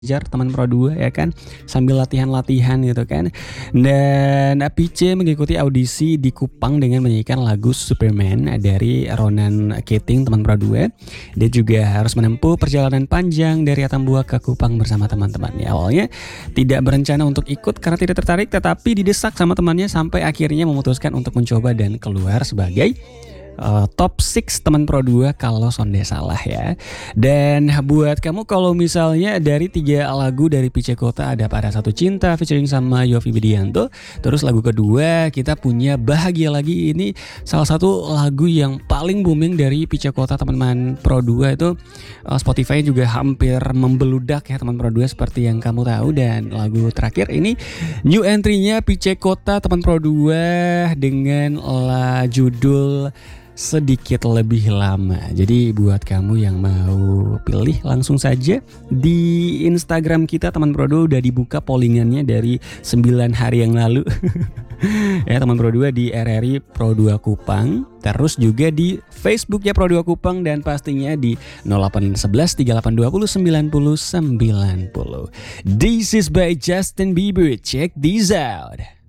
belajar teman Pro 2 ya kan, sambil latihan-latihan gitu kan. Dan Pice mengikuti audisi di Kupang dengan menyanyikan lagu Superman dari Ronan Keating teman Pro 2. Dia juga harus menempuh perjalanan panjang dari Atambua ke Kupang bersama teman-temannya. Awalnya tidak berencana untuk ikut karena tidak tertarik, tetapi didesak sama temannya sampai akhirnya memutuskan untuk mencoba dan keluar sebagai top 6 teman Pro 2 kalau sonde salah ya. Dan buat kamu kalau misalnya dari 3 lagu dari Pice Kota ada Pada Satu Cinta featuring sama Yovie Widianto. Terus lagu kedua kita punya Bahagia Lagi, ini salah satu lagu yang paling booming dari Pice Kota teman-teman Pro 2 itu. Spotify juga hampir membeludak ya teman Pro 2 seperti yang kamu tahu. Dan lagu terakhir ini new entry-nya Pice Kota teman Pro 2 dengan judul Sedikit Lebih Lama. Jadi buat kamu yang mau pilih langsung saja di Instagram kita teman Pro 2 udah dibuka pollingannya dari 9 hari yang lalu. Ya teman Pro 2 di RRI Pro 2 Kupang, terus juga di Facebook ya Pro 2 Kupang, dan pastinya di 0811 3820 90 90. This is by Justin Bieber, check this out.